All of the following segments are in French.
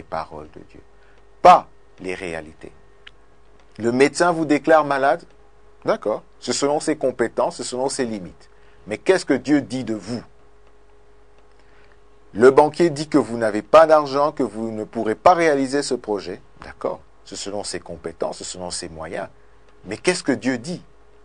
paroles de Dieu, pas les réalités. Le médecin vous déclare malade, d'accord, c'est selon ses compétences, c'est selon ses limites. Mais qu'est-ce que Dieu dit de vous? Le banquier dit que vous n'avez pas d'argent, que vous ne pourrez pas réaliser ce projet, d'accord, c'est selon ses compétences, c'est selon ses moyens. Mais qu'est-ce que Dieu dit?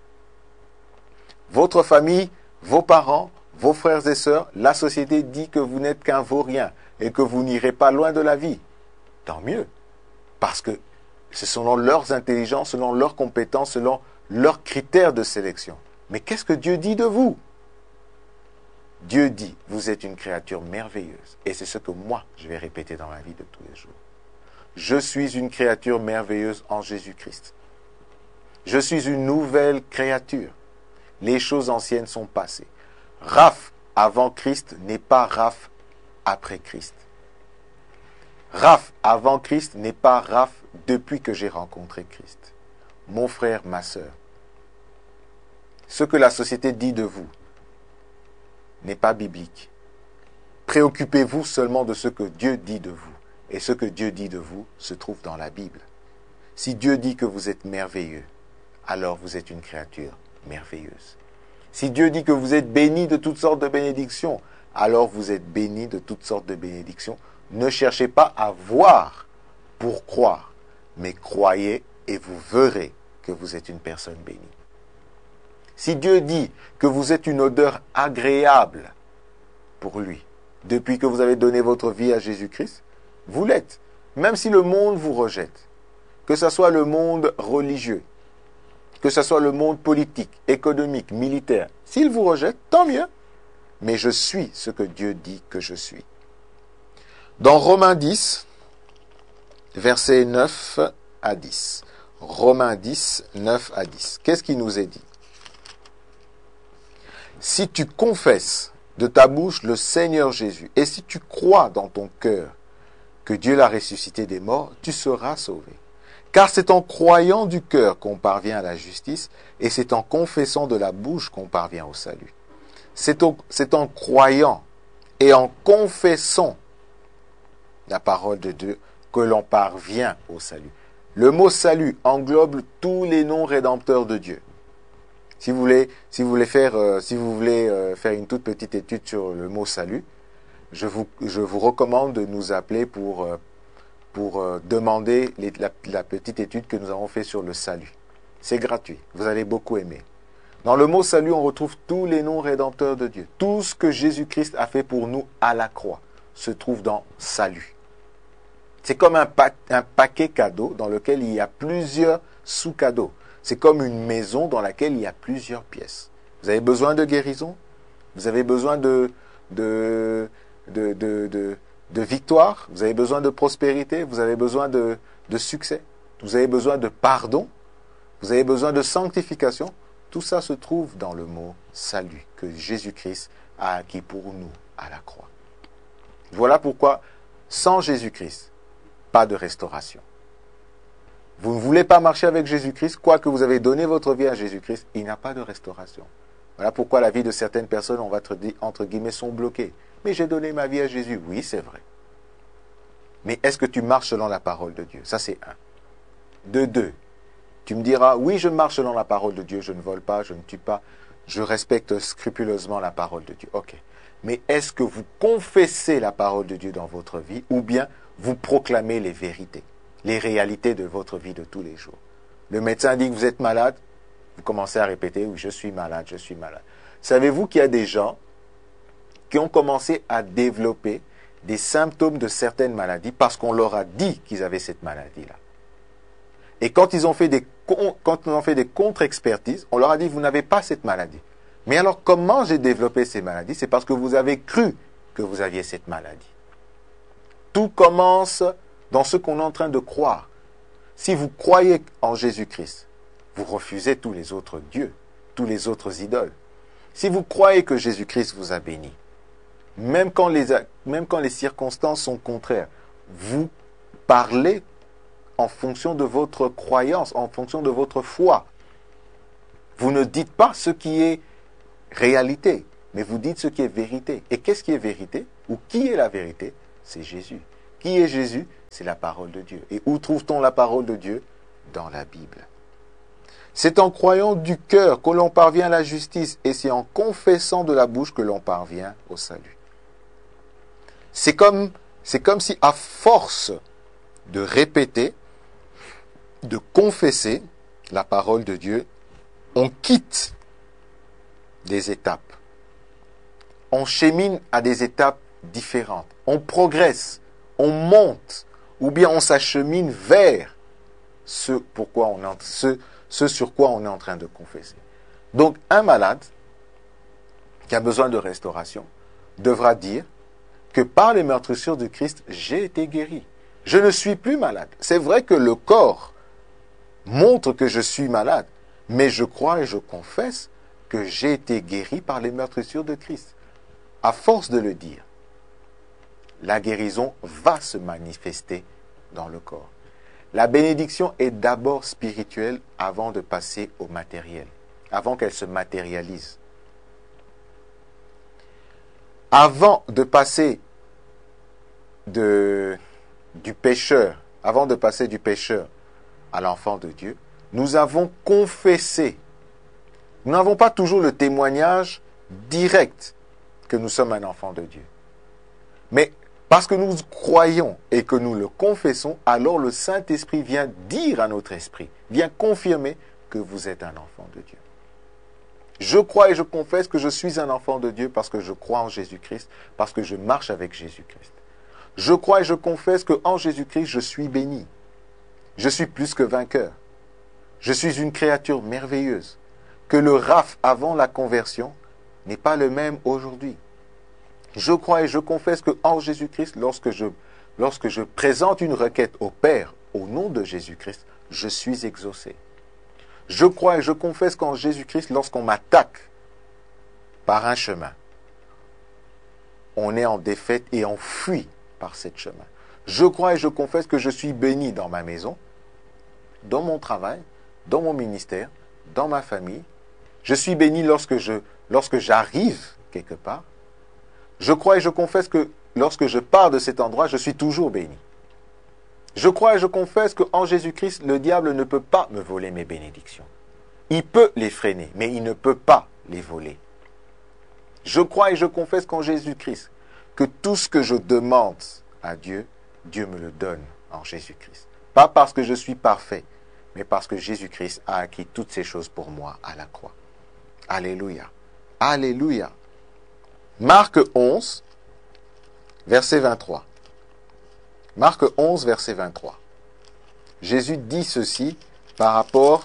Votre famille, vos parents, vos frères et sœurs, la société dit que vous n'êtes qu'un vaurien et que vous n'irez pas loin de la vie. Tant mieux, parce que c'est selon leurs intelligences, selon leurs compétences, selon leurs critères de sélection. Mais qu'est-ce que Dieu dit de vous? Dieu dit, vous êtes une créature merveilleuse. Et c'est ce que moi, je vais répéter dans la vie de tous les jours. Je suis une créature merveilleuse en Jésus-Christ. Je suis une nouvelle créature. Les choses anciennes sont passées. Raph avant Christ n'est pas Raph après Christ. Raph avant Christ n'est pas Raph depuis que j'ai rencontré Christ. Mon frère, ma sœur, ce que la société dit de vous n'est pas biblique. Préoccupez-vous seulement de ce que Dieu dit de vous. Et ce que Dieu dit de vous se trouve dans la Bible. Si Dieu dit que vous êtes merveilleux, alors vous êtes une créature merveilleuse. Si Dieu dit que vous êtes béni de toutes sortes de bénédictions, alors vous êtes béni de toutes sortes de bénédictions. Ne cherchez pas à voir pour croire, mais croyez et vous verrez que vous êtes une personne bénie. Si Dieu dit que vous êtes une odeur agréable pour lui, depuis que vous avez donné votre vie à Jésus-Christ, vous l'êtes. Même si le monde vous rejette, que ce soit le monde religieux, que ce soit le monde politique, économique, militaire, s'il vous rejette, tant mieux. Mais je suis ce que Dieu dit que je suis. Dans Romains 10, versets 9 à 10. Romains 10, 9 à 10. Qu'est-ce qui nous est dit? Si tu confesses de ta bouche le Seigneur Jésus, et si tu crois dans ton cœur que Dieu l'a ressuscité des morts, tu seras sauvé. Car c'est en croyant du cœur qu'on parvient à la justice, et c'est en confessant de la bouche qu'on parvient au salut. C'est en croyant et en confessant la parole de Dieu que l'on parvient au salut. Le mot salut englobe tous les noms rédempteurs de Dieu. Si vous voulez faire une toute petite étude sur le mot salut, je vous recommande de nous appeler pour demander la petite étude que nous avons fait sur le salut. C'est gratuit, vous allez beaucoup aimer. Dans le mot salut, on retrouve tous les noms rédempteurs de Dieu. Tout ce que Jésus-Christ a fait pour nous à la croix se trouve dans salut. C'est comme un paquet cadeau dans lequel il y a plusieurs sous-cadeaux. C'est comme une maison dans laquelle il y a plusieurs pièces. Vous avez besoin de guérison? Vous avez besoin de victoire? Vous avez besoin de prospérité? Vous avez besoin de succès? Vous avez besoin de pardon? Vous avez besoin de sanctification? Tout ça se trouve dans le mot salut que Jésus-Christ a acquis pour nous à la croix. Voilà pourquoi, sans Jésus-Christ, pas de restauration. Vous ne voulez pas marcher avec Jésus-Christ, quoique vous avez donné votre vie à Jésus-Christ, il n'y a pas de restauration. Voilà pourquoi la vie de certaines personnes, on va dire, entre guillemets, sont bloquées. Mais j'ai donné ma vie à Jésus. Oui, c'est vrai. Mais est-ce que tu marches selon la parole de Dieu? Ça, c'est un. De deux, tu me diras, oui, je marche selon la parole de Dieu, je ne vole pas, je ne tue pas, je respecte scrupuleusement la parole de Dieu. Ok. Mais est-ce que vous confessez la parole de Dieu dans votre vie ou bien vous proclamez les vérités, les réalités de votre vie de tous les jours? Le médecin dit que vous êtes malade, vous commencez à répéter, oui, je suis malade, je suis malade. Savez-vous qu'il y a des gens qui ont commencé à développer des symptômes de certaines maladies parce qu'on leur a dit qu'ils avaient cette maladie-là. Et quand ils ont fait des contre-expertises, on leur a dit, vous n'avez pas cette maladie. Mais alors, comment j'ai développé ces maladies? C'est parce que vous avez cru que vous aviez cette maladie. Tout commence dans ce qu'on est en train de croire. Si vous croyez en Jésus-Christ, vous refusez tous les autres dieux, tous les autres idoles. Si vous croyez que Jésus-Christ vous a béni, même quand les circonstances sont contraires, vous parlez en fonction de votre croyance, en fonction de votre foi. Vous ne dites pas ce qui est réalité, mais vous dites ce qui est vérité. Et qu'est-ce qui est vérité? Ou qui est la vérité? C'est Jésus. Qui est Jésus? C'est la parole de Dieu. Et où trouve-t-on la parole de Dieu? Dans la Bible. C'est en croyant du cœur que l'on parvient à la justice et c'est en confessant de la bouche que l'on parvient au salut. C'est comme si à force de répéter, de confesser la parole de Dieu, on quitte des étapes. On chemine à des étapes différentes. On progresse, on monte, ou bien on s'achemine vers ce sur quoi on est en train de confesser. Donc, un malade qui a besoin de restauration devra dire que par les meurtrissures de Christ, j'ai été guéri. Je ne suis plus malade. C'est vrai que le corps montre que je suis malade, mais je crois et je confesse que j'ai été guéri par les meurtrissures de Christ. À force de le dire, la guérison va se manifester dans le corps. La bénédiction est d'abord spirituelle avant de passer au matériel, avant qu'elle se matérialise. Avant de passer du pécheur à l'enfant de Dieu, nous avons confessé. Nous n'avons pas toujours le témoignage direct que nous sommes un enfant de Dieu. Mais parce que nous croyons et que nous le confessons, alors le Saint-Esprit vient dire à notre esprit, vient confirmer que vous êtes un enfant de Dieu. Je crois et je confesse que je suis un enfant de Dieu parce que je crois en Jésus-Christ, parce que je marche avec Jésus-Christ. Je crois et je confesse qu'en Jésus-Christ, je suis béni. Je suis plus que vainqueur. Je suis une créature merveilleuse. Que le Raph avant la conversion n'est pas le même aujourd'hui. Je crois et je confesse qu'en Jésus-Christ, lorsque je présente une requête au Père au nom de Jésus-Christ, je suis exaucé. Je crois et je confesse qu'en Jésus-Christ, lorsqu'on m'attaque par un chemin, on est en défaite et on fuit par ce chemin. Je crois et je confesse que je suis béni dans ma maison, dans mon travail, dans mon ministère, dans ma famille. Je suis béni lorsque j'arrive quelque part. Je crois et je confesse que lorsque je pars de cet endroit, je suis toujours béni. Je crois et je confesse qu'en Jésus-Christ, le diable ne peut pas me voler mes bénédictions. Il peut les freiner, mais il ne peut pas les voler. Je crois et je confesse qu'en Jésus-Christ, que tout ce que je demande à Dieu, Dieu me le donne en Jésus-Christ. Pas parce que je suis parfait, mais parce que Jésus-Christ a acquis toutes ces choses pour moi à la croix. Alléluia. Alléluia. Marc 11, verset 23. Marc 11, verset 23. Jésus dit ceci par rapport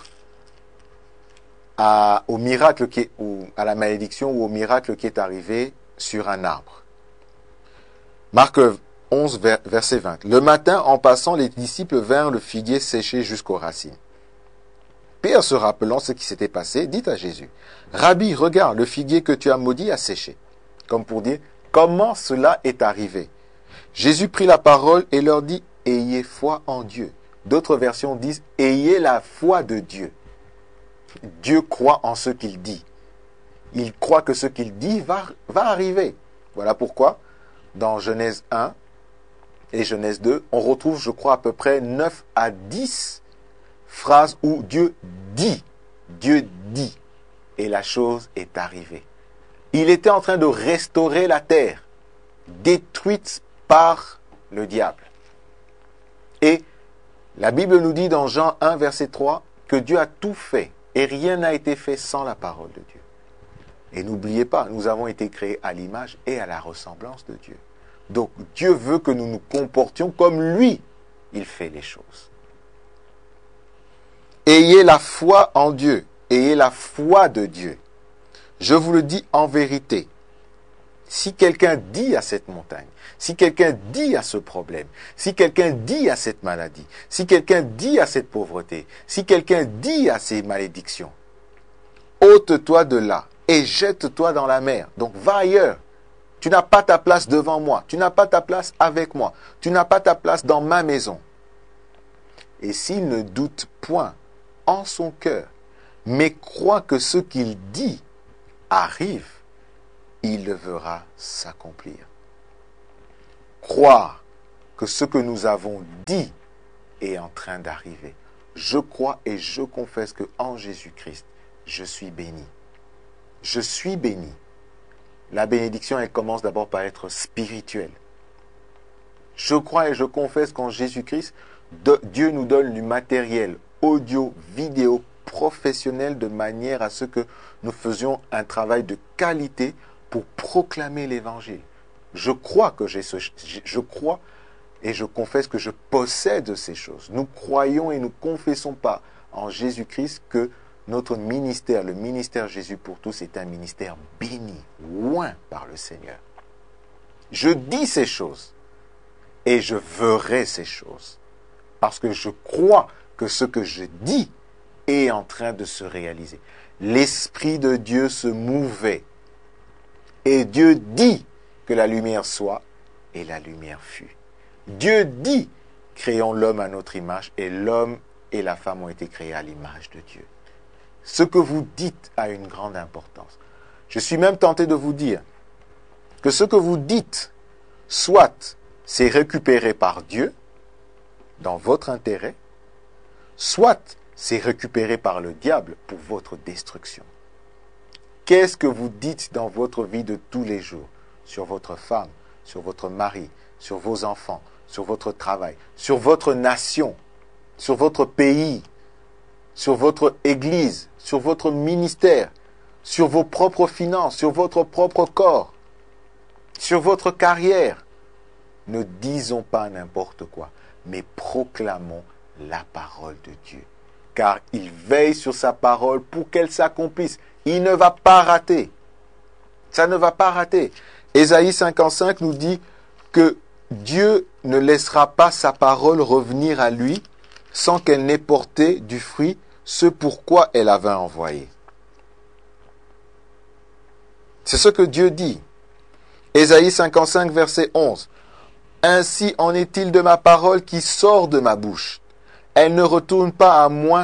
au miracle à la malédiction ou au miracle qui est arrivé sur un arbre. Marc 11, verset 20. Le matin, en passant, les disciples vinrent le figuier séché jusqu'aux racines. Pierre, se rappelant ce qui s'était passé, dit à Jésus, « Rabbi, regarde, le figuier que tu as maudit a séché. » Comme pour dire, comment cela est arrivé? Jésus prit la parole et leur dit, « Ayez foi en Dieu. » D'autres versions disent, « Ayez la foi de Dieu. » Dieu croit en ce qu'il dit. Il croit que ce qu'il dit va arriver. Voilà pourquoi, dans Genèse 1 et Genèse 2, on retrouve, je crois, à peu près 9 à 10 phrases où Dieu dit, et la chose est arrivée. Il était en train de restaurer la terre, détruite par le diable. Et la Bible nous dit dans Jean 1, verset 3, que Dieu a tout fait, et rien n'a été fait sans la parole de Dieu. Et n'oubliez pas, nous avons été créés à l'image et à la ressemblance de Dieu. Donc Dieu veut que nous nous comportions comme lui, il fait les choses. Ayez la foi en Dieu, ayez la foi de Dieu. Je vous le dis en vérité, si quelqu'un dit à cette montagne, si quelqu'un dit à ce problème, si quelqu'un dit à cette maladie, si quelqu'un dit à cette pauvreté, si quelqu'un dit à ces malédictions, ôte-toi de là et jette-toi dans la mer. Donc va ailleurs. Tu n'as pas ta place devant moi, tu n'as pas ta place avec moi, tu n'as pas ta place dans ma maison. Et s'il ne doute point en son cœur, mais croit que ce qu'il dit arrive, il le verra s'accomplir. Croire que ce que nous avons dit est en train d'arriver. Je crois et je confesse que en Jésus-Christ, je suis béni. Je suis béni. La bénédiction, elle commence d'abord par être spirituelle. Je crois et je confesse qu'en Jésus-Christ, Dieu nous donne du matériel audio, vidéo, professionnel de manière à ce que nous faisions un travail de qualité pour proclamer l'Évangile. Je crois je crois et je confesse que je possède ces choses. Nous croyons et nous confessons pas en Jésus-Christ que notre ministère, le ministère Jésus pour tous, est un ministère béni, oint par le Seigneur. Je dis ces choses et je verrai ces choses parce que je crois que ce que je dis est en train de se réaliser. L'Esprit de Dieu se mouvait et Dieu dit que la lumière soit et la lumière fut. Dieu dit, créons l'homme à notre image et l'homme et la femme ont été créés à l'image de Dieu. Ce que vous dites a une grande importance. Je suis même tenté de vous dire que ce que vous dites, soit c'est récupéré par Dieu dans votre intérêt, soit c'est récupéré par le diable pour votre destruction. Qu'est-ce que vous dites dans votre vie de tous les jours sur votre femme, sur votre mari, sur vos enfants, sur votre travail, sur votre nation, sur votre pays, sur votre église, sur votre ministère, sur vos propres finances, sur votre propre corps, sur votre carrière? Ne disons pas n'importe quoi, mais proclamons la parole de Dieu. Car il veille sur sa parole pour qu'elle s'accomplisse. Il ne va pas rater. Ça ne va pas rater. Ésaïe 55 nous dit que Dieu ne laissera pas sa parole revenir à lui sans qu'elle n'ait porté du fruit ce pourquoi elle avait envoyé. C'est ce que Dieu dit. Ésaïe 55, verset 11. Ainsi en est-il de ma parole qui sort de ma bouche. Elle ne retourne pas à moi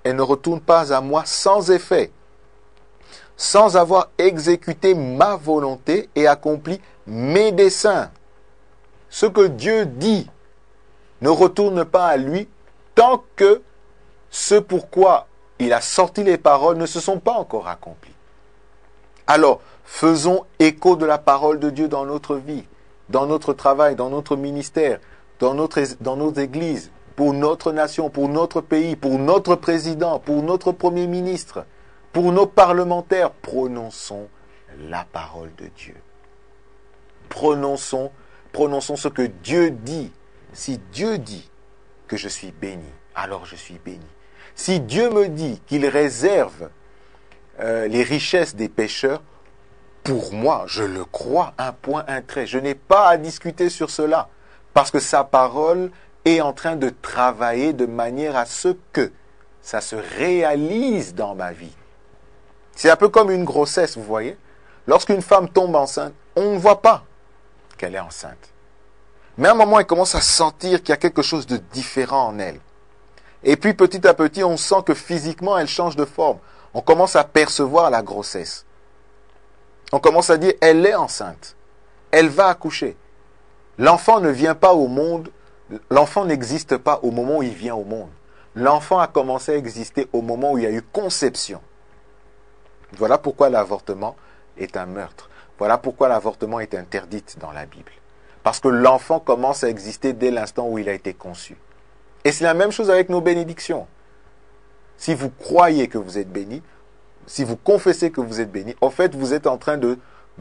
sans effet, sans avoir exécuté ma volonté et accompli mes desseins. Ce que Dieu dit ne retourne pas à lui tant que ce pourquoi il a sorti les paroles ne se sont pas encore accomplis. Alors, faisons écho de la parole de Dieu dans notre vie, dans notre travail, dans notre ministère, dans nos églises, pour notre nation, pour notre pays, pour notre président, pour notre premier ministre, pour nos parlementaires. Prononçons la parole de Dieu. Prononçons ce que Dieu dit. Si Dieu dit que je suis béni, alors je suis béni. Si Dieu me dit qu'il réserve les richesses des pécheurs, pour moi, je le crois, un point, un trait. Je n'ai pas à discuter sur cela, parce que sa parole est en train de travailler de manière à ce que ça se réalise dans ma vie. C'est un peu comme une grossesse, vous voyez. Lorsqu'une femme tombe enceinte, on ne voit pas qu'elle est enceinte. Mais à un moment, elle commence à sentir qu'il y a quelque chose de différent en elle. Et puis petit à petit, on sent que physiquement, elle change de forme. On commence à percevoir la grossesse. On commence à dire, elle est enceinte. Elle va accoucher. L'enfant ne vient pas au monde. L'enfant n'existe pas au moment où il vient au monde. L'enfant a commencé à exister au moment où il y a eu conception. Voilà pourquoi l'avortement est un meurtre. Voilà pourquoi l'avortement est interdit dans la Bible. Parce que l'enfant commence à exister dès l'instant où il a été conçu. Et c'est la même chose avec nos bénédictions. Si vous croyez que vous êtes béni, si vous confessez que vous êtes béni, en fait, vous êtes en train de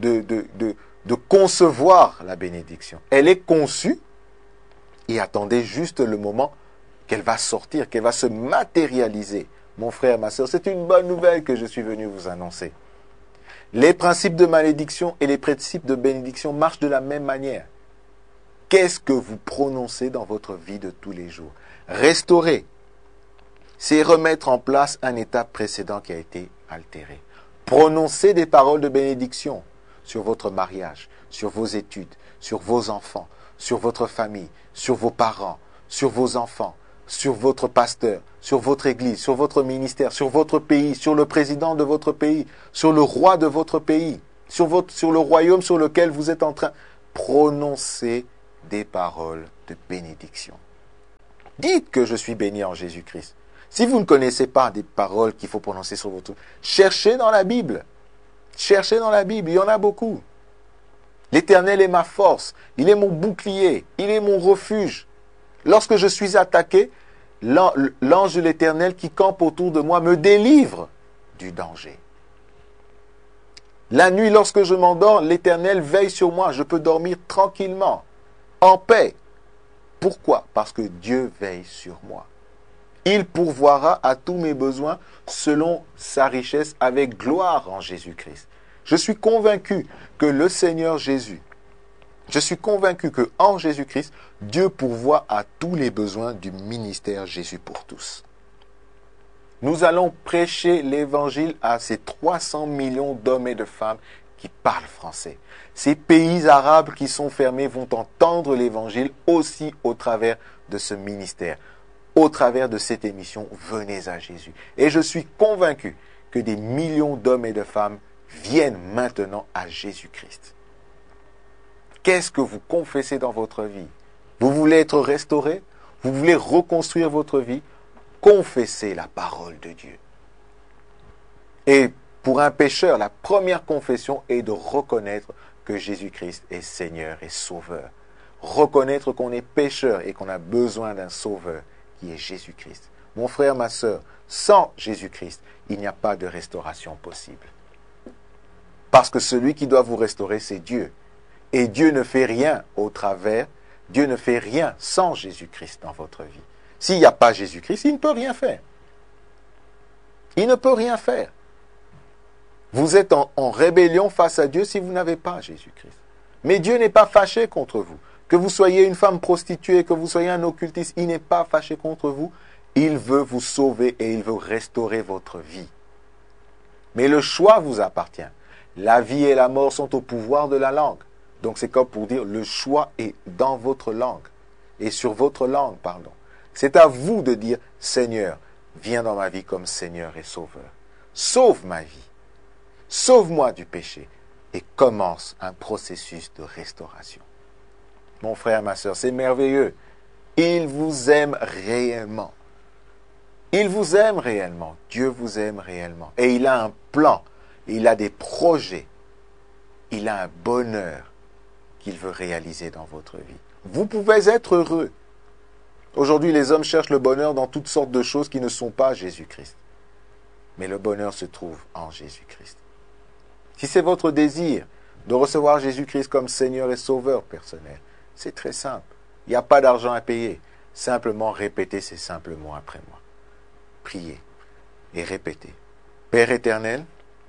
concevoir la bénédiction. Elle est conçue et attendez juste le moment qu'elle va sortir, qu'elle va se matérialiser. Mon frère, ma soeur, c'est une bonne nouvelle que je suis venu vous annoncer. Les principes de malédiction et les principes de bénédiction marchent de la même manière. Qu'est-ce que vous prononcez dans votre vie de tous les jours? Restaurer, c'est remettre en place un état précédent qui a été altéré. Prononcez des paroles de bénédiction sur votre mariage, sur vos études, sur vos enfants, sur votre famille, sur vos parents, sur vos enfants, sur votre pasteur, sur votre église, sur votre ministère, sur votre pays, sur le président de votre pays, sur le roi de votre pays, sur le royaume sur lequel vous êtes en train. Prononcez des paroles de bénédiction. Dites que je suis béni en Jésus-Christ. Si vous ne connaissez pas des paroles qu'il faut prononcer sur votre vie, cherchez dans la Bible. Cherchez dans la Bible, il y en a beaucoup. L'Éternel est ma force, il est mon bouclier, il est mon refuge. Lorsque je suis attaqué, l'ange de l'Éternel qui campe autour de moi me délivre du danger. La nuit, lorsque je m'endors, l'Éternel veille sur moi. Je peux dormir tranquillement, en paix. Pourquoi? Parce que Dieu veille sur moi. Il pourvoira à tous mes besoins selon sa richesse avec gloire en Jésus-Christ. Je suis convaincu que le Seigneur Jésus, je suis convaincu qu'en Jésus-Christ, Dieu pourvoit à tous les besoins du ministère Jésus pour tous. Nous allons prêcher l'évangile à ces 300 millions d'hommes et de femmes qui parlent français. Ces pays arabes qui sont fermés vont entendre l'évangile aussi au travers de ce ministère. Au travers de cette émission, venez à Jésus. Et je suis convaincu que des millions d'hommes et de femmes viennent maintenant à Jésus-Christ. Qu'est-ce que vous confessez dans votre vie? Vous voulez être restauré? Vous voulez reconstruire votre vie? Confessez la parole de Dieu. Et pour un pécheur, la première confession est de reconnaître que Jésus-Christ est Seigneur et Sauveur. Reconnaître qu'on est pécheur et qu'on a besoin d'un Sauveur qui est Jésus-Christ. Mon frère, ma sœur, sans Jésus-Christ, il n'y a pas de restauration possible. Parce que celui qui doit vous restaurer, c'est Dieu. Et Dieu ne fait rien au travers, Dieu ne fait rien sans Jésus-Christ dans votre vie. S'il n'y a pas Jésus-Christ, il ne peut rien faire. Il ne peut rien faire. Vous êtes en rébellion face à Dieu si vous n'avez pas Jésus-Christ. Mais Dieu n'est pas fâché contre vous. Que vous soyez une femme prostituée, que vous soyez un occultiste, il n'est pas fâché contre vous. Il veut vous sauver et il veut restaurer votre vie. Mais le choix vous appartient. La vie et la mort sont au pouvoir de la langue. Donc c'est comme pour dire, le choix est dans votre langue. Et sur votre langue, pardon. C'est à vous de dire, Seigneur, viens dans ma vie comme Seigneur et Sauveur. Sauve ma vie. Sauve-moi du péché. Et commence un processus de restauration. Mon frère, ma sœur, c'est merveilleux. Il vous aime réellement. Il vous aime réellement. Dieu vous aime réellement. Et il a un plan. Il a des projets. Il a un bonheur qu'il veut réaliser dans votre vie. Vous pouvez être heureux. Aujourd'hui, les hommes cherchent le bonheur dans toutes sortes de choses qui ne sont pas Jésus-Christ. Mais le bonheur se trouve en Jésus-Christ. Si c'est votre désir de recevoir Jésus-Christ comme Seigneur et Sauveur personnel, c'est très simple. Il n'y a pas d'argent à payer. Simplement répétez ces simples mots après moi. Priez et répétez. Père éternel,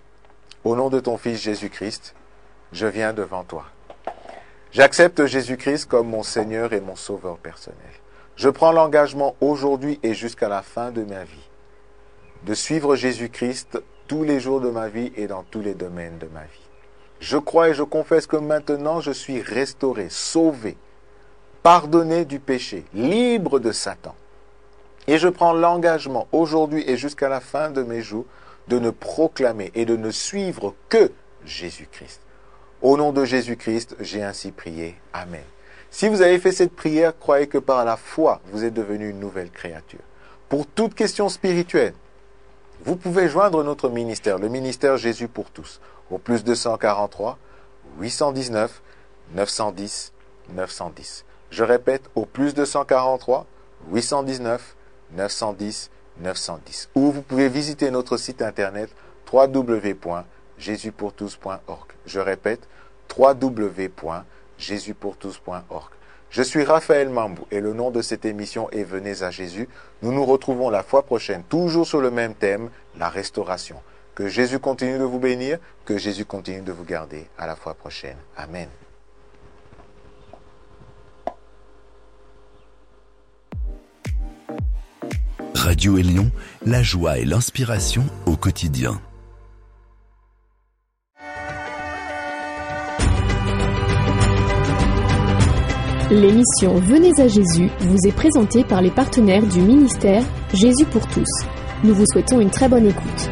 au nom de ton Fils Jésus-Christ, je viens devant toi. J'accepte Jésus-Christ comme mon Seigneur et mon Sauveur personnel. Je prends l'engagement aujourd'hui et jusqu'à la fin de ma vie de suivre Jésus-Christ tous les jours de ma vie et dans tous les domaines de ma vie. Je crois et je confesse que maintenant je suis restauré, sauvé, pardonné du péché, libre de Satan. Et je prends l'engagement aujourd'hui et jusqu'à la fin de mes jours de ne proclamer et de ne suivre que Jésus-Christ. Au nom de Jésus-Christ, j'ai ainsi prié. Amen. Si vous avez fait cette prière, croyez que par la foi, vous êtes devenu une nouvelle créature. Pour toute question spirituelle, vous pouvez joindre notre ministère, le ministère Jésus pour tous, au plus 243 819 910 910. Je répète, au plus 243 819 910 910. Ou vous pouvez visiter notre site internet www.jesuspourtous.org. Je répète, www.jesuspourtous.org. Je suis Raphaël Mambou et le nom de cette émission est Venez à Jésus. Nous nous retrouvons la fois prochaine, toujours sur le même thème, la restauration. Que Jésus continue de vous bénir, que Jésus continue de vous garder. À la fois prochaine. Amen. Radio Élion, la joie et l'inspiration au quotidien. L'émission Venez à Jésus vous est présentée par les partenaires du ministère Jésus pour tous. Nous vous souhaitons une très bonne écoute.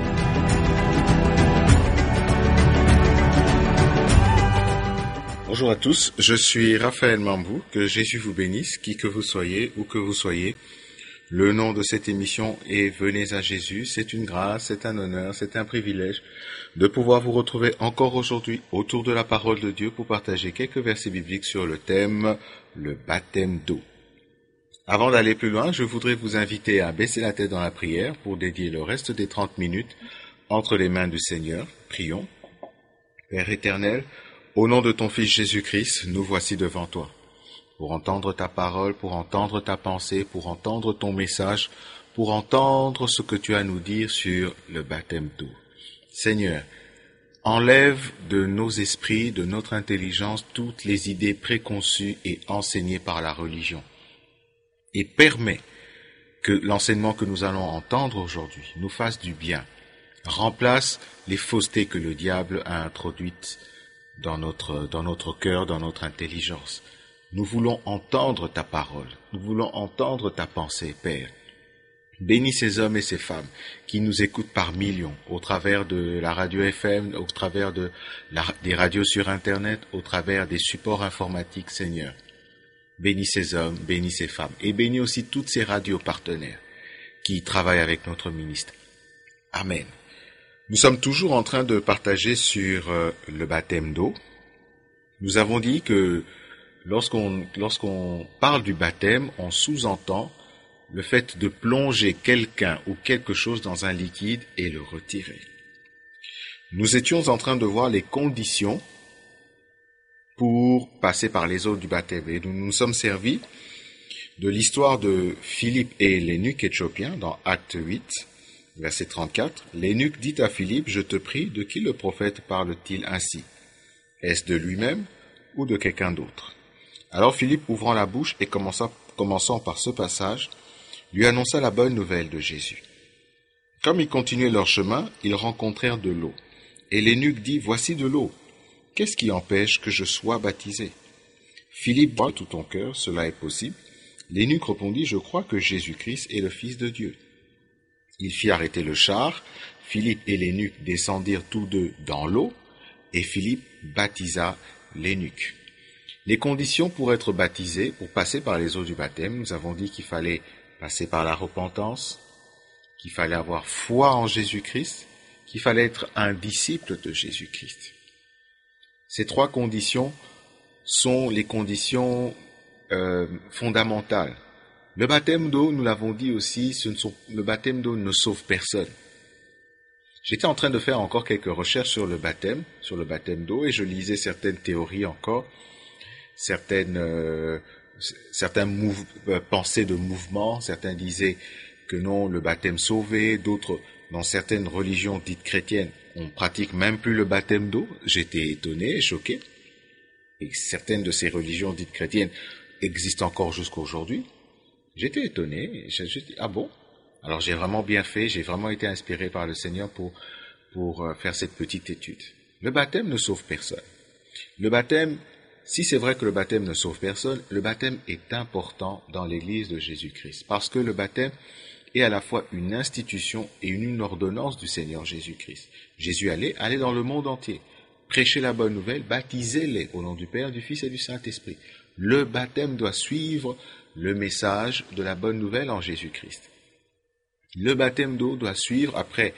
Bonjour à tous, je suis Raphaël Mambou, que Jésus vous bénisse, qui que vous soyez, où que vous soyez. Le nom de cette émission est Venez à Jésus. C'est une grâce, c'est un honneur, c'est un privilège de pouvoir vous retrouver encore aujourd'hui autour de la parole de Dieu pour partager quelques versets bibliques sur le thème le baptême d'eau. Avant d'aller plus loin, je voudrais vous inviter à baisser la tête dans la prière pour dédier le reste des 30 minutes entre les mains du Seigneur. Prions. Père éternel, au nom de ton Fils Jésus-Christ, nous voici devant toi, pour entendre ta parole, pour entendre ta pensée, pour entendre ton message, pour entendre ce que tu as à nous dire sur le baptême d'eau. Seigneur, enlève de nos esprits, de notre intelligence, toutes les idées préconçues et enseignées par la religion, et permets que l'enseignement que nous allons entendre aujourd'hui nous fasse du bien, remplace les faussetés que le diable a introduites dans notre cœur, dans notre intelligence. Nous voulons entendre ta parole, nous voulons entendre ta pensée, Père. Bénis ces hommes et ces femmes qui nous écoutent par millions, au travers de la radio FM, au travers des radios sur Internet, au travers des supports informatiques, Seigneur. Bénis ces hommes, bénis ces femmes, et bénis aussi toutes ces radios partenaires qui travaillent avec notre ministère. Amen. Nous sommes toujours en train de partager sur le baptême d'eau. Nous avons dit que lorsqu'on parle du baptême, on sous-entend le fait de plonger quelqu'un ou quelque chose dans un liquide et le retirer. Nous étions en train de voir les conditions pour passer par les eaux du baptême. Et nous nous sommes servis de l'histoire de Philippe et l'eunuque éthiopien dans Acte 8, verset 34. L'eunuque dit à Philippe, « Je te prie, de qui le prophète parle-t-il ainsi? Est-ce de lui-même ou de quelqu'un d'autre ?» Alors Philippe, ouvrant la bouche et commençant par ce passage, lui annonça la bonne nouvelle de Jésus. Comme ils continuaient leur chemin, ils rencontrèrent de l'eau. Et l'eunuque dit, « Voici de l'eau. Qu'est-ce qui empêche que je sois baptisé ?» Philippe dit, « De tout ton cœur, cela est possible. » L'eunuque répondit, « Je crois que Jésus-Christ est le Fils de Dieu. » Il fit arrêter le char. Philippe et l'eunuque descendirent tous deux dans l'eau, et Philippe baptisa l'eunuque. Les conditions pour être baptisé, pour passer par les eaux du baptême, nous avons dit qu'il fallait passer par la repentance, qu'il fallait avoir foi en Jésus-Christ, qu'il fallait être un disciple de Jésus-Christ. Ces trois conditions sont les conditions fondamentales. Le baptême d'eau, nous l'avons dit aussi, le baptême d'eau ne sauve personne. J'étais en train de faire encore quelques recherches sur le baptême d'eau, et je lisais certaines théories encore, certaines pensées de mouvement. Certains disaient que non, le baptême sauvait, d'autres, dans certaines religions dites chrétiennes, on pratique même plus le baptême d'eau. J'étais étonné et choqué. Et certaines de ces religions dites chrétiennes existent encore jusqu'aujourd'hui. J'étais étonné, j'ai dit, ah bon? Alors j'ai vraiment bien fait, j'ai vraiment été inspiré par le Seigneur pour faire cette petite étude. Le baptême ne sauve personne. Le baptême, si c'est vrai que le baptême ne sauve personne, le baptême est important dans l'Église de Jésus-Christ, parce que le baptême est à la fois une institution et une ordonnance du Seigneur Jésus-Christ. Jésus allait dans le monde entier, prêcher la bonne nouvelle, baptisez-les au nom du Père, du Fils et du Saint-Esprit. Le baptême doit suivre le message de la bonne nouvelle en Jésus-Christ. Le baptême d'eau doit suivre après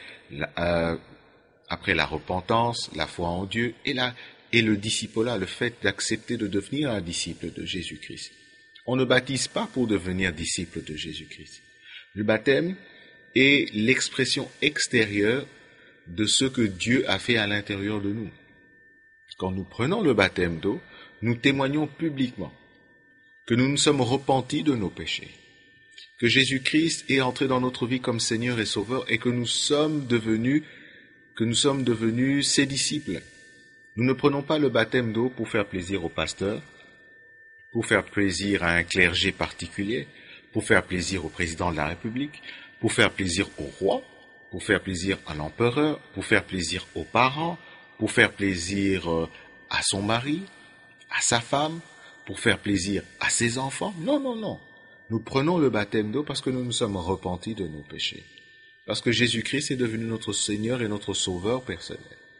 la repentance, la foi en Dieu et le discipolat, le fait d'accepter de devenir un disciple de Jésus-Christ. On ne baptise pas pour devenir disciple de Jésus-Christ. Le baptême est l'expression extérieure de ce que Dieu a fait à l'intérieur de nous. Quand nous prenons le baptême d'eau, nous témoignons publiquement que nous nous sommes repentis de nos péchés, que Jésus-Christ est entré dans notre vie comme Seigneur et Sauveur et que nous sommes devenus ses disciples. Nous ne prenons pas le baptême d'eau pour faire plaisir au pasteur, pour faire plaisir à un clergé particulier, pour faire plaisir au président de la République, pour faire plaisir au roi, pour faire plaisir à l'empereur, pour faire plaisir aux parents, pour faire plaisir à son mari, à sa femme, pour faire plaisir à ses enfants. Non, non, non. Nous prenons le baptême d'eau parce que nous nous sommes repentis de nos péchés. Parce que Jésus-Christ est devenu notre Seigneur et notre Sauveur personnel.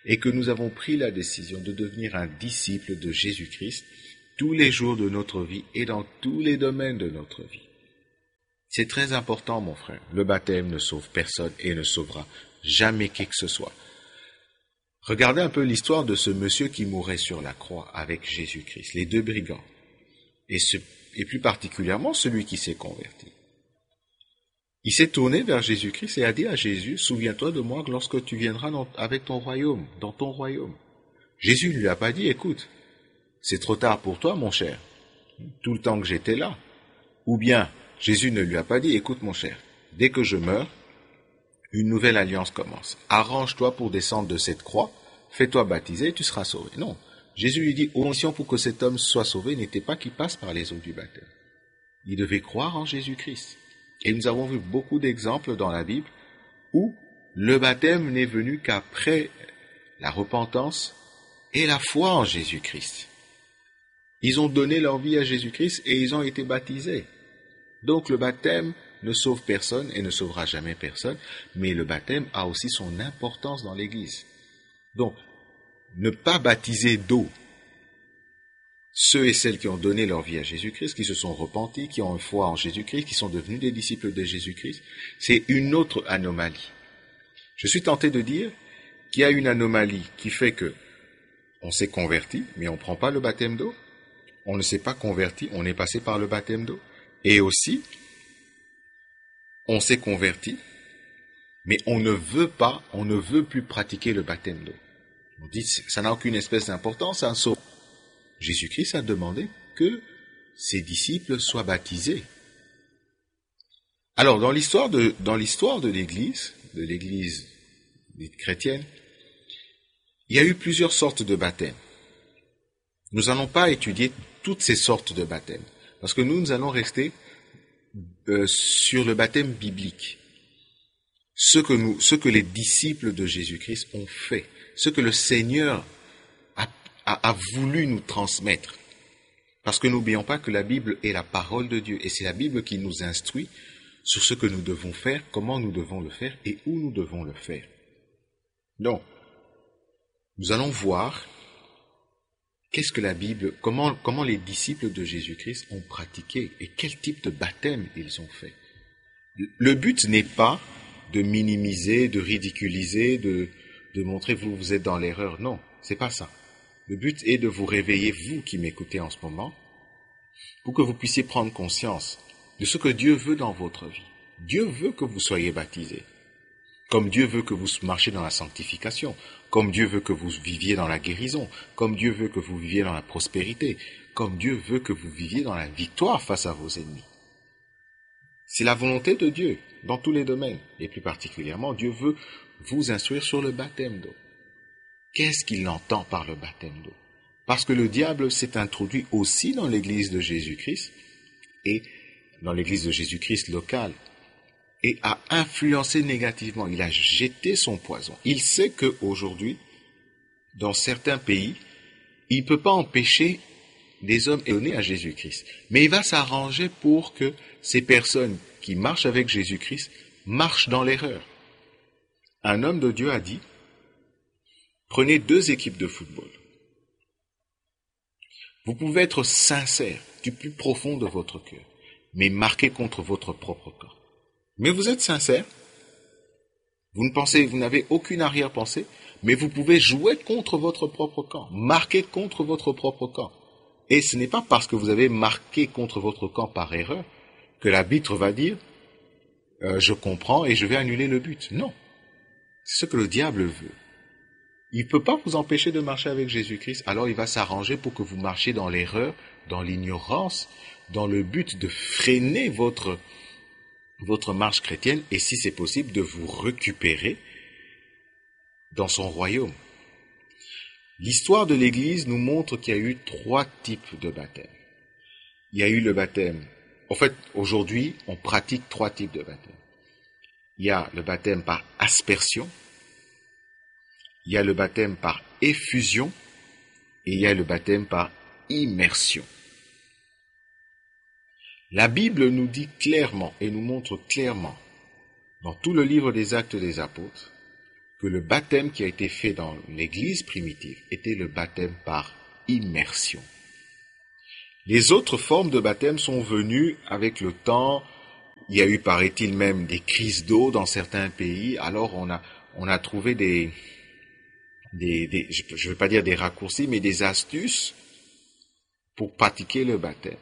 et que nous avons pris la décision de devenir un disciple de Jésus-Christ tous les jours de notre vie et dans tous les domaines de notre vie. C'est très important, mon frère. Le baptême ne sauve personne et ne sauvera jamais qui que ce soit. Regardez un peu l'histoire de ce monsieur qui mourait sur la croix avec Jésus-Christ, les deux brigands, et plus particulièrement celui qui s'est converti. Il s'est tourné vers Jésus-Christ et a dit à Jésus, « Souviens-toi de moi lorsque tu viendras avec ton royaume, dans ton royaume. » Jésus ne lui a pas dit, « Écoute, c'est trop tard pour toi, mon cher, tout le temps que j'étais là. » Ou bien, Jésus ne lui a pas dit, « Écoute, mon cher, dès que je meurs, une nouvelle alliance commence. Arrange-toi pour descendre de cette croix, fais-toi baptiser et tu seras sauvé. » Non, Jésus lui dit, « Condition pour que cet homme soit sauvé n'était pas qu'il passe par les eaux du baptême. Il devait croire en Jésus-Christ. » Et nous avons vu beaucoup d'exemples dans la Bible où le baptême n'est venu qu'après la repentance et la foi en Jésus-Christ. Ils ont donné leur vie à Jésus-Christ et ils ont été baptisés. Donc le baptême ne sauve personne et ne sauvera jamais personne, mais le baptême a aussi son importance dans l'Église. Donc, ne pas baptiser d'eau ceux et celles qui ont donné leur vie à Jésus-Christ, qui se sont repentis, qui ont une foi en Jésus-Christ, qui sont devenus des disciples de Jésus-Christ, c'est une autre anomalie. Je suis tenté de dire qu'il y a une anomalie qui fait que on s'est converti, mais on ne prend pas le baptême d'eau. On ne s'est pas converti, on est passé par le baptême d'eau. Et aussi, on s'est converti, mais on ne veut plus pratiquer le baptême d'eau. On dit, ça n'a aucune espèce d'importance, un saut. Jésus-Christ a demandé que ses disciples soient baptisés. Alors, dans l'histoire de l'Église chrétienne, il y a eu plusieurs sortes de baptêmes. Nous n'allons pas étudier toutes ces sortes de baptêmes, parce que nous allons rester sur le baptême biblique. Ce que les disciples de Jésus-Christ ont fait, ce que le Seigneur a voulu nous transmettre. Parce que n'oublions pas que la Bible est la parole de Dieu, et c'est la Bible qui nous instruit sur ce que nous devons faire, comment nous devons le faire et où nous devons le faire. Donc, nous allons voir qu'est-ce que la Bible, comment les disciples de Jésus-Christ ont pratiqué et quel type de baptême ils ont fait. Le but n'est pas de minimiser, de ridiculiser, de montrer vous êtes dans l'erreur. Non, c'est pas ça. Le but est de vous réveiller, vous qui m'écoutez en ce moment, pour que vous puissiez prendre conscience de ce que Dieu veut dans votre vie. Dieu veut que vous soyez baptisés, comme Dieu veut que vous marchiez dans la sanctification, comme Dieu veut que vous viviez dans la guérison, comme Dieu veut que vous viviez dans la prospérité, comme Dieu veut que vous viviez dans la victoire face à vos ennemis. C'est la volonté de Dieu dans tous les domaines, et plus particulièrement, Dieu veut vous instruire sur le baptême d'eau. Qu'est-ce qu'il entend par le baptême d'eau? Parce que le diable s'est introduit aussi dans l'église de Jésus-Christ, et dans l'église de Jésus-Christ locale, et a influencé négativement. Il a jeté son poison. Il sait qu'aujourd'hui, dans certains pays, il ne peut pas empêcher des hommes donnés à Jésus-Christ. Mais il va s'arranger pour que ces personnes qui marchent avec Jésus-Christ marchent dans l'erreur. Un homme de Dieu a dit, prenez 2 équipes de football. Vous pouvez être sincère du plus profond de votre cœur, mais marqué contre votre propre corps. Mais vous êtes sincère, vous n'avez aucune arrière-pensée, mais vous pouvez jouer contre votre propre camp, marquer contre votre propre camp. Et ce n'est pas parce que vous avez marqué contre votre camp par erreur que l'arbitre va dire je comprends et je vais annuler le but. Non, c'est ce que le diable veut. Il ne peut pas vous empêcher de marcher avec Jésus-Christ, alors il va s'arranger pour que vous marchiez dans l'erreur, dans l'ignorance, dans le but de freiner votre marche chrétienne et si c'est possible de vous récupérer dans son royaume. L'histoire de l'Église nous montre qu'il y a eu 3 types de baptême. Il y a eu le baptême. En fait, aujourd'hui, on pratique 3 types de baptême. Il y a le baptême par aspersion, il y a le baptême par effusion et il y a le baptême par immersion. La Bible nous dit clairement et nous montre clairement dans tout le livre des Actes des Apôtres que le baptême qui a été fait dans l'Église primitive était le baptême par immersion. Les autres formes de baptême sont venues avec le temps. Il y a eu, paraît-il, même des crises d'eau dans certains pays. Alors on a trouvé je ne veux pas dire des raccourcis, mais des astuces pour pratiquer le baptême.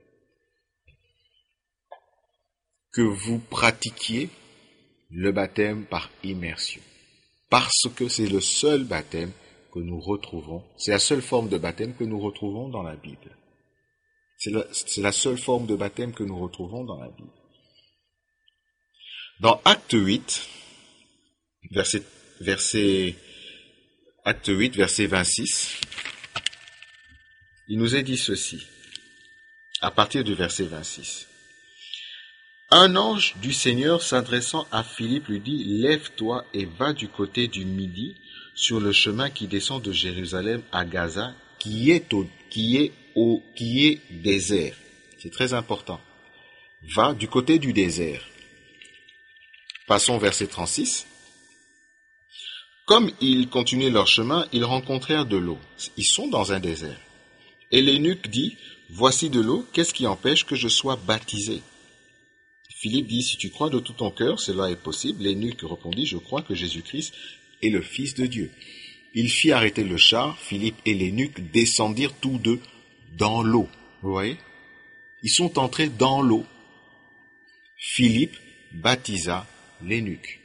Que vous pratiquiez le baptême par immersion. Parce que c'est le seul baptême que nous retrouvons, c'est la seule forme de baptême que nous retrouvons dans la Bible. C'est la seule forme de baptême que nous retrouvons dans la Bible. Dans Acte 8, verset 26, il nous est dit ceci, à partir du verset 26. Un ange du Seigneur s'adressant à Philippe lui dit, « Lève-toi et va du côté du Midi sur le chemin qui descend de Jérusalem à Gaza, qui est désert. » C'est très important. Va du côté du désert. Passons au verset 36. Comme ils continuaient leur chemin, ils rencontrèrent de l'eau. Ils sont dans un désert. Et l'eunuque dit, « Voici de l'eau, qu'est-ce qui empêche que je sois baptisé ?» Philippe dit, « Si tu crois de tout ton cœur, cela est possible. » L'eunuque répondit, « Je crois que Jésus-Christ est le Fils de Dieu. » Il fit arrêter le char. Philippe et l'eunuque descendirent tous deux dans l'eau. Vous voyez? Ils sont entrés dans l'eau. Philippe baptisa l'eunuque.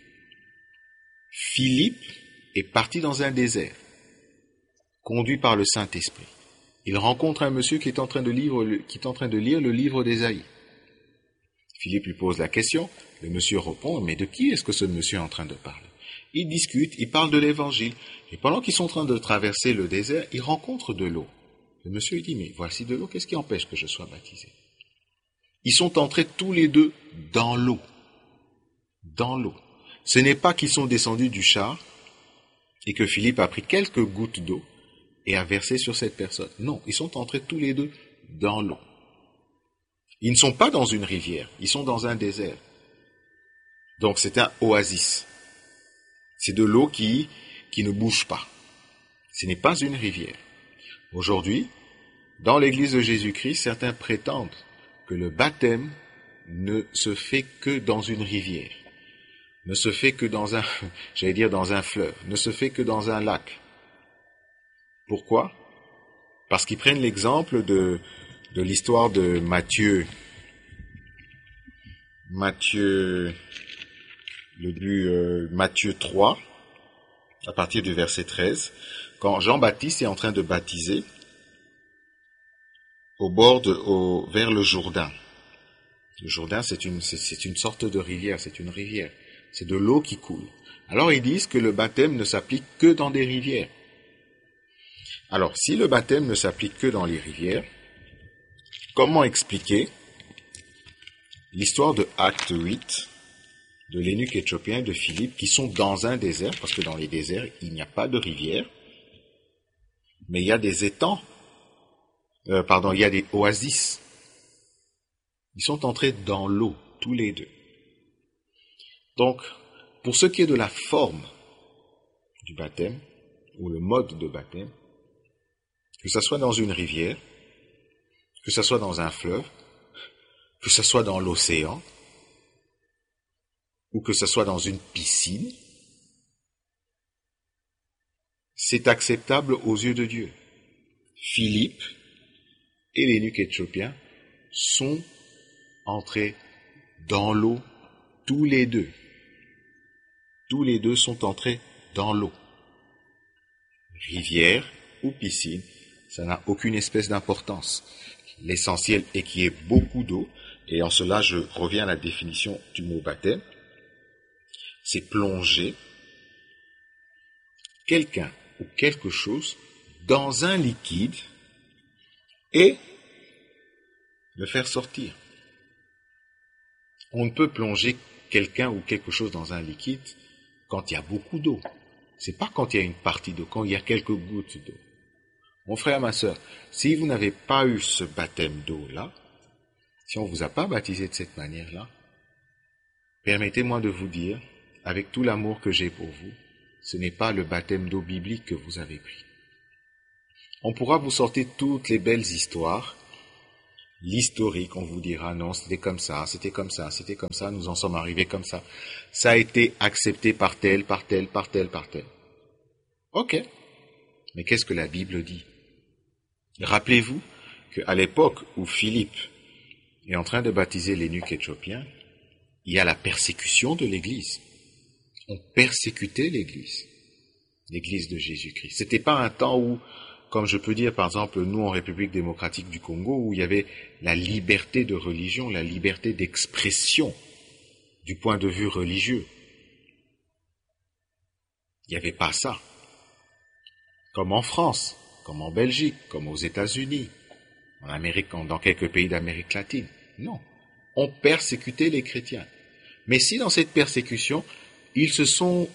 Philippe est parti dans un désert, conduit par le Saint-Esprit. Il rencontre un monsieur qui est en train de lire le livre d'Ésaïe. Philippe lui pose la question, le monsieur répond, mais de qui est-ce que ce monsieur est en train de parler? Ils discutent, ils parlent de l'évangile, et pendant qu'ils sont en train de traverser le désert, ils rencontrent de l'eau. Le monsieur lui dit, mais voici de l'eau, qu'est-ce qui empêche que je sois baptisé? Ils sont entrés tous les deux dans l'eau. Dans l'eau. Ce n'est pas qu'ils sont descendus du char et que Philippe a pris quelques gouttes d'eau et a versé sur cette personne. Non, ils sont entrés tous les deux dans l'eau. Ils ne sont pas dans une rivière, ils sont dans un désert. Donc c'est un oasis. C'est de l'eau qui ne bouge pas. Ce n'est pas une rivière. Aujourd'hui, dans l'Église de Jésus-Christ, certains prétendent que le baptême ne se fait que dans une rivière, ne se fait que dans un fleuve, ne se fait que dans un lac. Pourquoi? Parce qu'ils prennent l'exemple de l'histoire de Matthieu, Matthieu 3, à partir du verset 13, quand Jean-Baptiste est en train de baptiser vers le Jourdain. Le Jourdain, c'est une sorte de rivière, c'est une rivière. C'est de l'eau qui coule. Alors ils disent que le baptême ne s'applique que dans des rivières. Alors, si le baptême ne s'applique que dans les rivières, comment expliquer l'histoire de Acte 8, de l'eunuque éthiopien de Philippe, qui sont dans un désert, parce que dans les déserts, il n'y a pas de rivière, mais il y a des étangs, il y a des oasis. Ils sont entrés dans l'eau, tous les deux. Donc, pour ce qui est de la forme du baptême, ou le mode de baptême, que ce soit dans une rivière, que ce soit dans un fleuve, que ce soit dans l'océan, ou que ce soit dans une piscine, c'est acceptable aux yeux de Dieu. Philippe et l'eunuque éthiopien sont entrés dans l'eau, tous les deux. Tous les deux sont entrés dans l'eau. Rivière ou piscine, ça n'a aucune espèce d'importance. L'essentiel est qu'il y ait beaucoup d'eau, et en cela je reviens à la définition du mot baptême. C'est plonger quelqu'un ou quelque chose dans un liquide et le faire sortir. On ne peut plonger quelqu'un ou quelque chose dans un liquide quand il y a beaucoup d'eau. C'est pas quand il y a une partie d'eau, quand il y a quelques gouttes d'eau. Mon frère, ma sœur, si vous n'avez pas eu ce baptême d'eau-là, si on ne vous a pas baptisé de cette manière-là, permettez-moi de vous dire, avec tout l'amour que j'ai pour vous, Ce n'est pas le baptême d'eau biblique que vous avez pris. On pourra vous sortir toutes les belles histoires, l'historique, on vous dira non, c'était comme ça, c'était comme ça, c'était comme ça, nous en sommes arrivés comme ça. Ça a été accepté par tel, par tel, par tel, par tel. Ok. Mais qu'est-ce que la Bible dit? Rappelez-vous qu'à l'époque où Philippe est en train de baptiser l'eunuque éthiopien, il y a la persécution de l'Église. On persécutait l'Église de Jésus-Christ. C'était pas un temps où, comme je peux dire par exemple nous en République démocratique du Congo, où il y avait la liberté de religion, la liberté d'expression du point de vue religieux. Il n'y avait pas ça. Comme en France, comme en Belgique, comme aux États-Unis, en Amérique, dans quelques pays d'Amérique latine. Non. On persécutait les chrétiens. Mais si dans cette persécution, ils se sont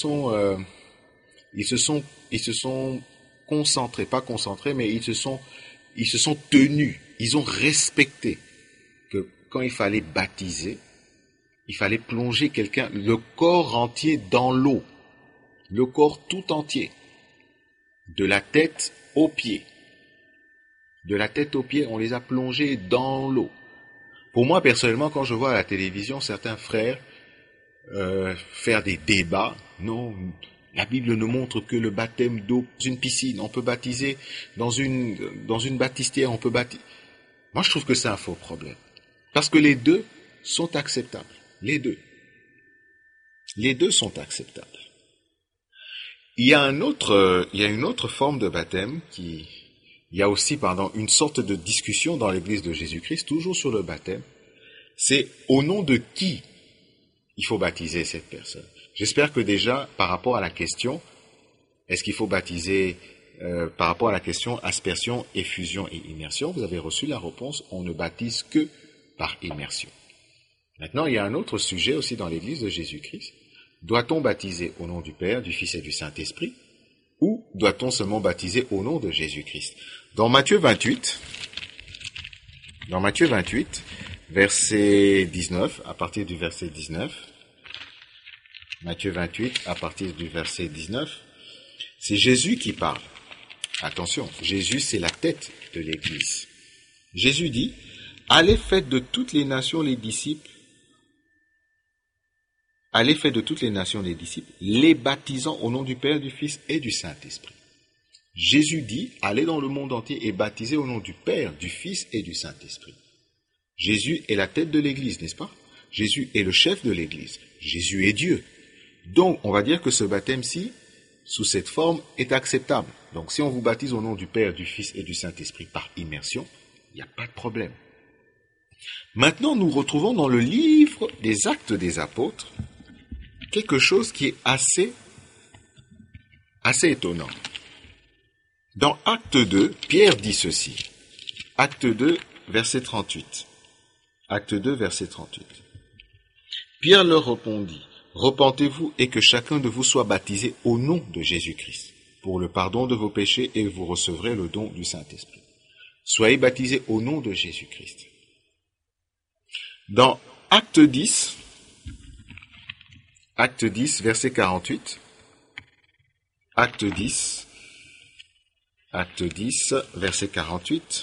concentrés, pas concentrés, mais ils se sont tenus, ils ont respecté que quand il fallait baptiser, il fallait plonger quelqu'un, le corps entier dans l'eau, le corps tout entier, de la tête aux pieds. De la tête aux pieds, on les a plongés dans l'eau. Pour moi, personnellement, quand je vois à la télévision certains frères faire des débats, non, la Bible ne montre que le baptême d'eau dans une piscine. On peut baptiser dans une baptistière, on peut baptiser. Moi, je trouve que c'est un faux problème. Parce que les deux sont acceptables. Les deux. Les deux sont acceptables. Il y a une autre forme de baptême il y a aussi, une sorte de discussion dans l'Église de Jésus-Christ, toujours sur le baptême. C'est au nom de qui il faut baptiser cette personne. J'espère que déjà, par rapport à la question, est-ce qu'il faut baptiser, par rapport à la question aspersion, effusion et immersion, vous avez reçu la réponse, on ne baptise que par immersion. Maintenant, il y a un autre sujet aussi dans l'Église de Jésus-Christ. Doit-on baptiser au nom du Père, du Fils et du Saint-Esprit, ou doit-on seulement baptiser au nom de Jésus-Christ? Dans Matthieu 28, verset 19, à partir du verset 19, Matthieu 28, à partir du verset 19, c'est Jésus qui parle. Attention, Jésus, c'est la tête de l'Église. Jésus dit, « Allez, faites de toutes les nations les disciples, les baptisant au nom du Père, du Fils et du Saint-Esprit. » Jésus dit, allez dans le monde entier et baptisez au nom du Père, du Fils et du Saint-Esprit. Jésus est la tête de l'Église, n'est-ce pas? Jésus est le chef de l'Église. Jésus est Dieu. Donc, on va dire que ce baptême-ci, sous cette forme, est acceptable. Donc, si on vous baptise au nom du Père, du Fils et du Saint-Esprit par immersion, il n'y a pas de problème. Maintenant, nous retrouvons dans le livre des Actes des Apôtres quelque chose qui est assez étonnant. Dans Acte 2, Pierre dit ceci. Acte 2, verset 38. Acte 2, verset 38. Pierre leur répondit, « Repentez-vous et que chacun de vous soit baptisé au nom de Jésus-Christ, pour le pardon de vos péchés, et vous recevrez le don du Saint-Esprit. Soyez baptisés au nom de Jésus-Christ. » Dans Acte 10, verset 48. Acte 10, verset 48.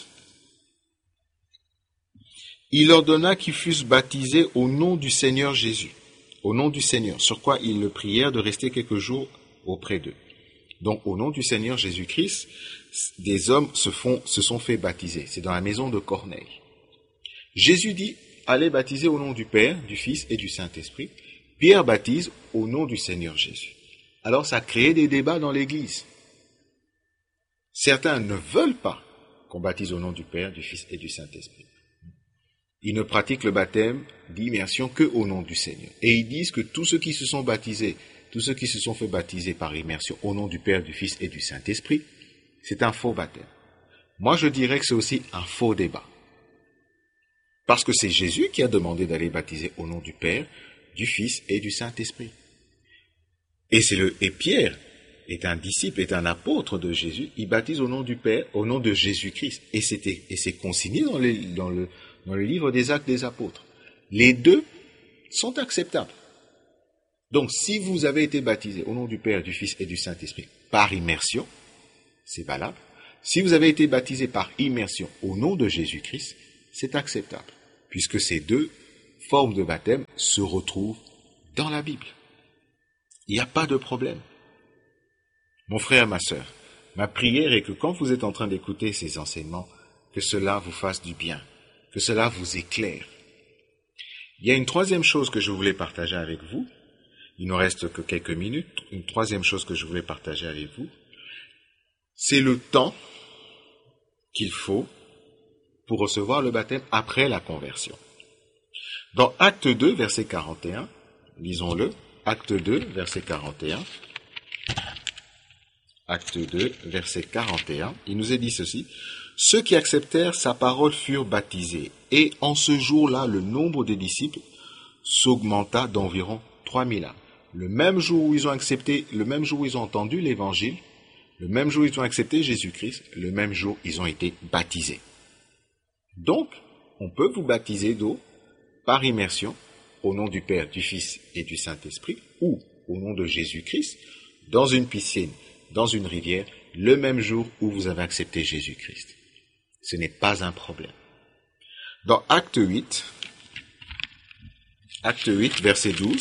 Il ordonna qu'ils fussent baptisés au nom du Seigneur Jésus, au nom du Seigneur, sur quoi ils le prièrent de rester quelques jours auprès d'eux. Donc, au nom du Seigneur Jésus-Christ, des hommes se sont fait baptiser. C'est dans la maison de Corneille. Jésus dit, allez baptiser au nom du Père, du Fils et du Saint-Esprit. Pierre baptise au nom du Seigneur Jésus. Alors, ça a créé des débats dans l'Église. Certains ne veulent pas qu'on baptise au nom du Père, du Fils et du Saint-Esprit. Ils ne pratiquent le baptême d'immersion que au nom du Seigneur. Et ils disent que tous ceux qui se sont baptisés, tous ceux qui se sont fait baptiser par immersion au nom du Père, du Fils et du Saint-Esprit, c'est un faux baptême. Moi, je dirais que c'est aussi un faux débat. Parce que c'est Jésus qui a demandé d'aller baptiser au nom du Père, du Fils et du Saint-Esprit. Et Pierre est un disciple, est un apôtre de Jésus, il baptise au nom du Père, au nom de Jésus-Christ. Et c'est consigné dans le livre des Actes des Apôtres. Les deux sont acceptables. Donc, si vous avez été baptisé au nom du Père, du Fils et du Saint-Esprit par immersion, c'est valable. Si vous avez été baptisé par immersion au nom de Jésus-Christ, c'est acceptable, puisque ces deux formes de baptême se retrouvent dans la Bible. Il n'y a pas de problème. Mon frère, ma sœur, ma prière est que quand vous êtes en train d'écouter ces enseignements, que cela vous fasse du bien, que cela vous éclaire. Il y a une troisième chose que je voulais partager avec vous. Il ne reste que quelques minutes. Une troisième chose que je voulais partager avec vous, c'est le temps qu'il faut pour recevoir le baptême après la conversion. Dans Acte 2, verset 41, lisons-le, Acte 2, verset 41, Acte 2, verset 41, il nous est dit ceci, « Ceux qui acceptèrent sa parole furent baptisés, et en ce jour-là, le nombre des disciples s'augmenta d'environ 3000 âmes. » Le même jour où ils ont accepté, le même jour où ils ont entendu l'évangile, le même jour où ils ont accepté Jésus-Christ, le même jour ils ont été baptisés. Donc, on peut vous baptiser d'eau par immersion au nom du Père, du Fils et du Saint-Esprit, ou au nom de Jésus-Christ, dans une piscine, dans une rivière, le même jour où vous avez accepté Jésus-Christ. Ce n'est pas un problème. Dans Acte 8, verset 12,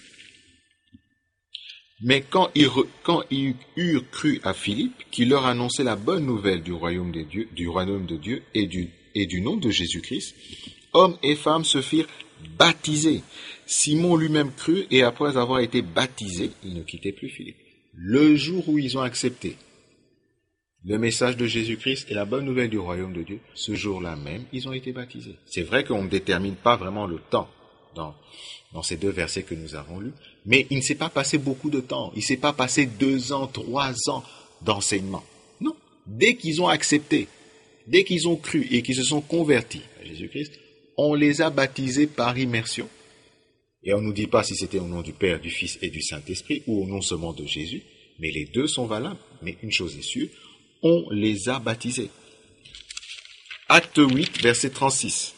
« Mais quand ils eurent cru à Philippe, qui leur annonçait la bonne nouvelle du royaume de Dieu et du nom de Jésus-Christ, hommes et femmes se firent baptiser. Simon lui-même crut et après avoir été baptisé, il ne quittait plus Philippe. » Le jour où ils ont accepté le message de Jésus-Christ et la bonne nouvelle du royaume de Dieu, ce jour-là même, ils ont été baptisés. C'est vrai qu'on ne détermine pas vraiment le temps dans ces deux versets que nous avons lus, mais il ne s'est pas passé beaucoup de temps. Il ne s'est pas passé 2 ans, 3 ans d'enseignement. Non. Dès qu'ils ont accepté, dès qu'ils ont cru et qu'ils se sont convertis à Jésus-Christ, on les a baptisés par immersion. Et on ne nous dit pas si c'était au nom du Père, du Fils et du Saint-Esprit ou au nom seulement de Jésus, mais les deux sont valables. Mais une chose est sûre, on les a baptisés. Acte 8, verset 36.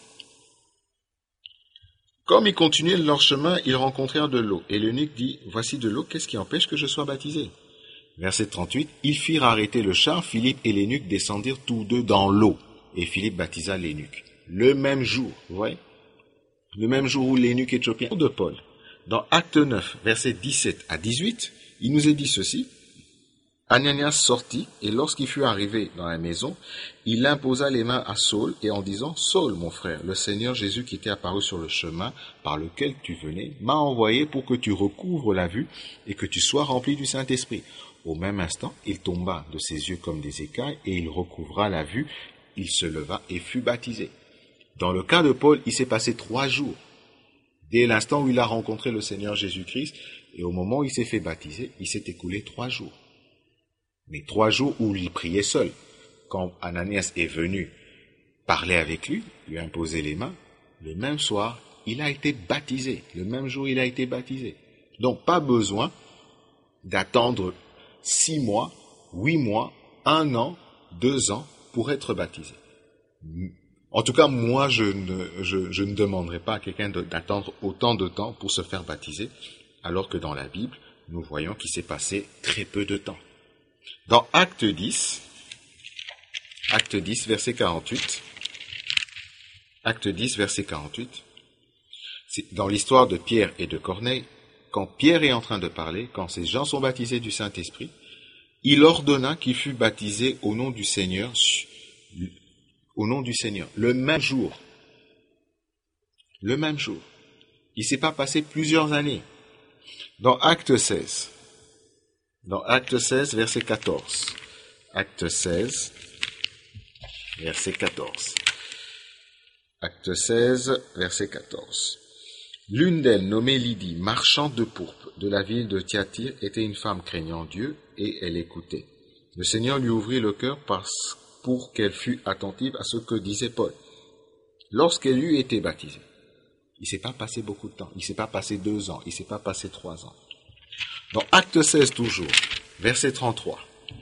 Comme ils continuaient leur chemin, ils rencontrèrent de l'eau. Et l'eunuque dit, « Voici de l'eau, qu'est-ce qui empêche que je sois baptisé ?» Verset 38, ils firent arrêter le char, Philippe et l'eunuque descendirent tous deux dans l'eau. Et Philippe baptisa l'eunuque. Le même jour, vous voyez ? Le même jour où l'eunuque éthiopien de Paul. Dans Acte 9, versets 17 à 18, il nous est dit ceci. Ananias sortit, et lorsqu'il fut arrivé dans la maison, il imposa les mains à Saul, et en disant, « Saul, mon frère, le Seigneur Jésus qui t'est apparu sur le chemin par lequel tu venais, m'a envoyé pour que tu recouvres la vue et que tu sois rempli du Saint-Esprit. » Au même instant, il tomba de ses yeux comme des écailles, et il recouvra la vue, il se leva et fut baptisé. Dans le cas de Paul, il s'est passé 3 jours. Dès l'instant où il a rencontré le Seigneur Jésus-Christ, et au moment où il s'est fait baptiser, il s'est écoulé 3 jours. Mais 3 jours où il priait seul. Quand Ananias est venu parler avec lui, lui imposer les mains, le même soir, il a été baptisé. Le même jour, il a été baptisé. Donc, pas besoin d'attendre 6 mois, 8 mois, 1 an, 2 ans pour être baptisé. En tout cas, moi, je ne demanderai pas à quelqu'un d'attendre autant de temps pour se faire baptiser, alors que dans la Bible, nous voyons qu'il s'est passé très peu de temps. Dans Acte 10, verset 48, Acte 10, verset 48, c'est dans l'histoire de Pierre et de Corneille, quand Pierre est en train de parler, quand ces gens sont baptisés du Saint-Esprit, il ordonna qu'il fût baptisé au nom du Seigneur, le même jour. Le même jour. Il ne s'est pas passé plusieurs années. Dans Acte 16, verset 14. Acte 16, verset 14. Acte 16, verset 14. L'une d'elles, nommée Lydie, marchande de pourpre de la ville de Thyatire, était une femme craignant Dieu, et elle écoutait. Le Seigneur lui ouvrit le cœur pour qu'elle fût attentive à ce que disait Paul. Lorsqu'elle eut été baptisée, il ne s'est pas passé beaucoup de temps, il ne s'est pas passé 2 ans, il ne s'est pas passé 3 ans. Dans Acte 16 toujours, verset 33,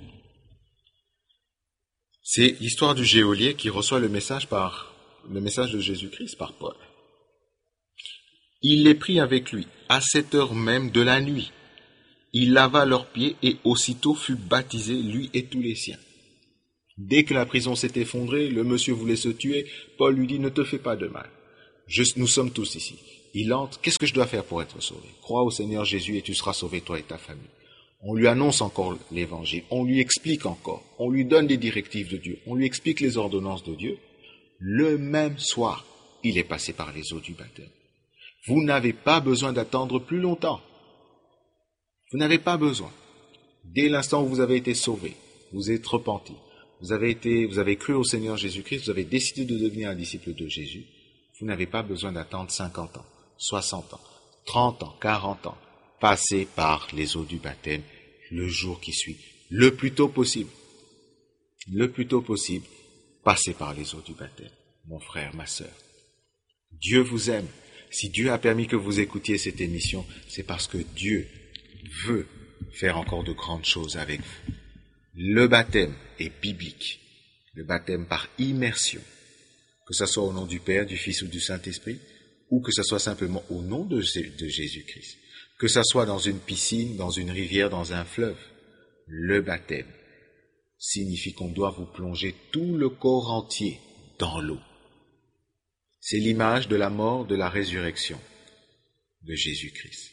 c'est l'histoire du geôlier qui reçoit le message de Jésus-Christ par Paul. Il les prit avec lui, à cette heure même de la nuit. Il lava leurs pieds et aussitôt fut baptisé, lui et tous les siens. Dès que la prison s'est effondrée, le monsieur voulait se tuer. Paul lui dit, ne te fais pas de mal. Nous sommes tous ici. Il entre, qu'est-ce que je dois faire pour être sauvé? Crois au Seigneur Jésus et tu seras sauvé, toi et ta famille. On lui annonce encore l'évangile, on lui explique encore, on lui donne les directives de Dieu, on lui explique les ordonnances de Dieu. Le même soir, il est passé par les eaux du baptême. Vous n'avez pas besoin d'attendre plus longtemps. Vous n'avez pas besoin. Dès l'instant où vous avez été sauvé, vous êtes repenti, vous avez cru au Seigneur Jésus-Christ, vous avez décidé de devenir un disciple de Jésus, vous n'avez pas besoin d'attendre 50 ans, 60 ans, 30 ans, 40 ans. Passez par les eaux du baptême le jour qui suit, le plus tôt possible. Le plus tôt possible, passez par les eaux du baptême, mon frère, ma sœur. Dieu vous aime. Si Dieu a permis que vous écoutiez cette émission, c'est parce que Dieu veut faire encore de grandes choses avec vous. Le baptême est biblique. Le baptême par immersion. Que ce soit au nom du Père, du Fils ou du Saint-Esprit, ou que ce soit simplement au nom de Jésus-Christ. Que ce soit dans une piscine, dans une rivière, dans un fleuve. Le baptême signifie qu'on doit vous plonger tout le corps entier dans l'eau. C'est l'image de la mort, de la résurrection de Jésus-Christ.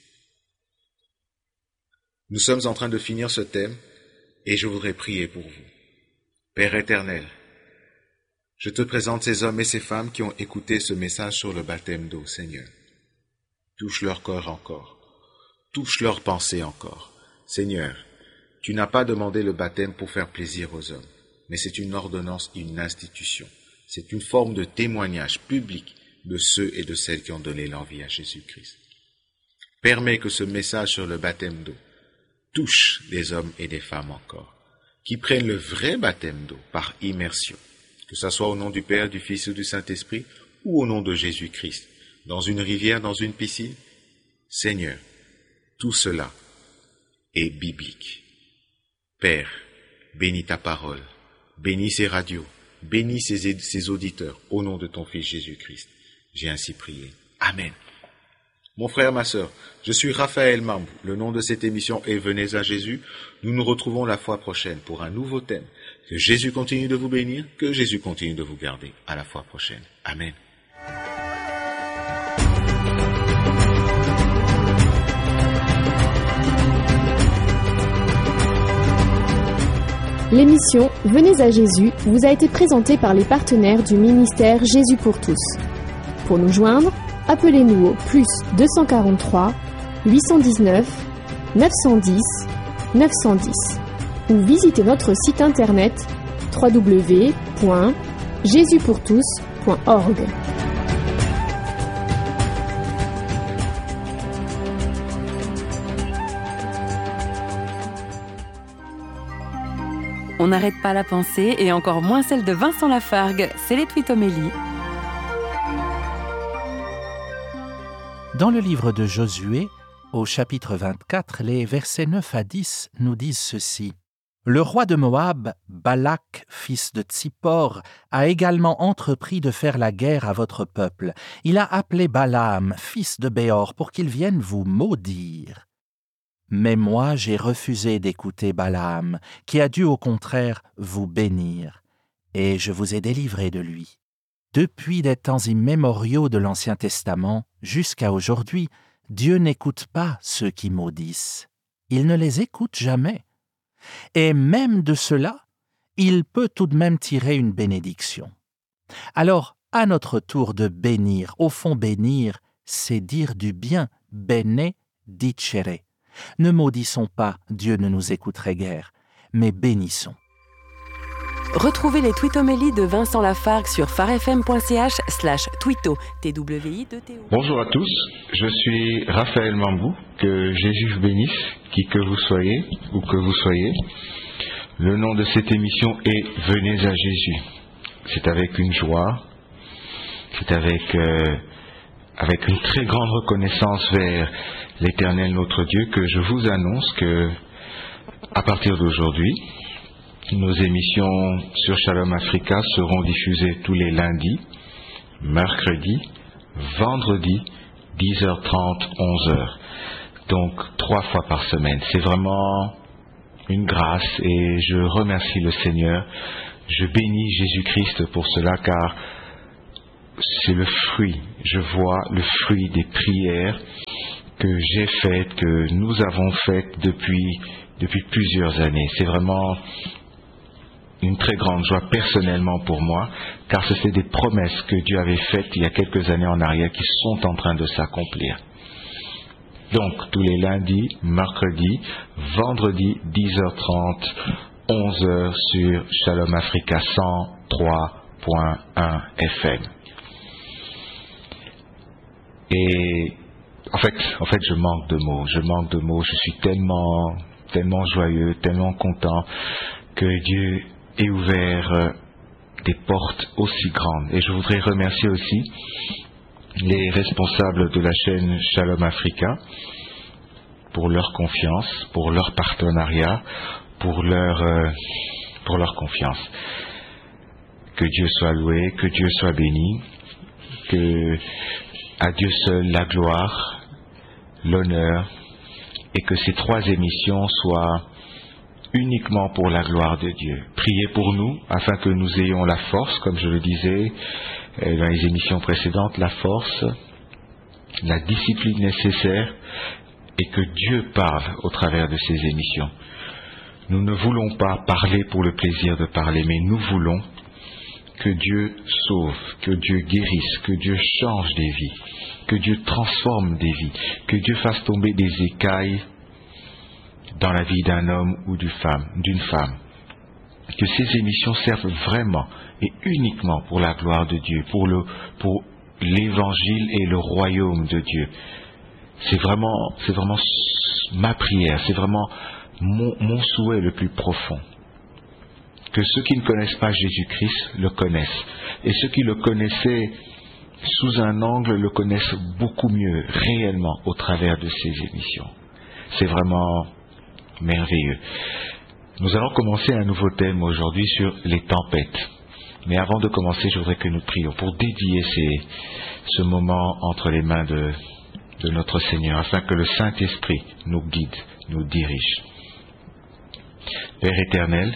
Nous sommes en train de finir ce thème et je voudrais prier pour vous. Père éternel, je te présente ces hommes et ces femmes qui ont écouté ce message sur le baptême d'eau, Seigneur. Touche leur cœur encore. Touche leurs pensées encore. Seigneur, tu n'as pas demandé le baptême pour faire plaisir aux hommes, mais c'est une ordonnance, une institution. C'est une forme de témoignage public de ceux et de celles qui ont donné l'envie à Jésus-Christ. Permets que ce message sur le baptême d'eau touche des hommes et des femmes encore, qui prennent le vrai baptême d'eau par immersion, que ce soit au nom du Père, du Fils ou du Saint-Esprit, ou au nom de Jésus-Christ, dans une rivière, dans une piscine. Seigneur, tout cela est biblique. Père, bénis ta parole, bénis ces radios, bénis ces auditeurs, au nom de ton Fils Jésus-Christ. J'ai ainsi prié. Amen. Mon frère, ma sœur, je suis Raphaël Mambou. Le nom de cette émission est Venez à Jésus. Nous nous retrouvons la fois prochaine pour un nouveau thème. Que Jésus continue de vous bénir, que Jésus continue de vous garder. À la fois prochaine. Amen. L'émission Venez à Jésus vous a été présentée par les partenaires du ministère Jésus pour tous. Pour nous joindre, appelez-nous au +243 819 910 910 ou visitez notre site internet www.jesuspourtous.org. On n'arrête pas la pensée et encore moins celle de Vincent Lafargue, c'est les Twitomélies. Dans le livre de Josué, au chapitre 24, les versets 9 à 10 nous disent ceci. « Le roi de Moab, Balak, fils de Tsippor, a également entrepris de faire la guerre à votre peuple. Il a appelé Balaam, fils de Béor, pour qu'il vienne vous maudire. Mais moi, j'ai refusé d'écouter Balaam, qui a dû au contraire vous bénir, et je vous ai délivré de lui. Depuis des temps immémoriaux de l'Ancien Testament jusqu'à aujourd'hui, Dieu n'écoute pas ceux qui maudissent. Il ne les écoute jamais. Et même de cela, il peut tout de même tirer une bénédiction. Alors, à notre tour de bénir, au fond bénir, c'est dire du bien, benedicere. Ne maudissons pas, Dieu ne nous écouterait guère, mais bénissons. Retrouvez les Twitomélies de Vincent Lafargue sur farfm.ch/twito, TWI2TO. Bonjour à tous, je suis Raphaël Mambou, que Jésus vous bénisse, qui que vous soyez, ou que vous soyez. Le nom de cette émission est Venez à Jésus. C'est avec une joie, c'est avec une très grande reconnaissance vers l'Éternel notre Dieu que je vous annonce que, à partir d'aujourd'hui, nos émissions sur Shalom Africa seront diffusées tous les lundis, mercredis, vendredis, 10h30, 11h. Donc 3 fois par semaine. C'est vraiment une grâce et je remercie le Seigneur. Je bénis Jésus-Christ pour cela car c'est le fruit, je vois le fruit des prières que j'ai faites, que nous avons faites depuis plusieurs années. C'est vraiment une très grande joie personnellement pour moi, car ce sont des promesses que Dieu avait faites il y a quelques années en arrière qui sont en train de s'accomplir. Donc, tous les lundis, mercredis, vendredi, 10h30, 11h sur Shalom Africa 103.1 FM. Et en fait, je manque de mots. Je suis tellement joyeux, tellement content que Dieu ait ouvert des portes aussi grandes. Et je voudrais remercier aussi les responsables de la chaîne Shalom Africa pour leur confiance, pour leur partenariat, pour leur confiance. Que Dieu soit loué, que Dieu soit béni, que à Dieu seul la gloire, l'honneur, et que ces 3 émissions soient uniquement pour la gloire de Dieu. Priez pour nous, afin que nous ayons la force, comme je le disais dans les émissions précédentes, la force, la discipline nécessaire, et que Dieu parle au travers de ces émissions. Nous ne voulons pas parler pour le plaisir de parler, mais nous voulons que Dieu sauve, que Dieu guérisse, que Dieu change des vies, que Dieu transforme des vies, que Dieu fasse tomber des écailles dans la vie d'un homme ou d'une femme. Que ces émissions servent vraiment et uniquement pour la gloire de Dieu, pour l'évangile et le royaume de Dieu. C'est vraiment ma prière, c'est vraiment mon souhait le plus profond. Que ceux qui ne connaissent pas Jésus-Christ le connaissent. Et ceux qui le connaissaient sous un angle le connaissent beaucoup mieux, réellement, au travers de ces émissions. C'est vraiment merveilleux. Nous allons commencer un nouveau thème aujourd'hui sur les tempêtes. Mais avant de commencer, je voudrais que nous prions pour dédier ce moment entre les mains de notre Seigneur, afin que le Saint-Esprit nous guide, nous dirige. Père éternel,